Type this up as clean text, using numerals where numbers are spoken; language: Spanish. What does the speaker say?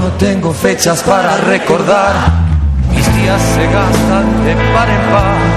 no tengo fechas para recordar. Mis días se gastan de par en par.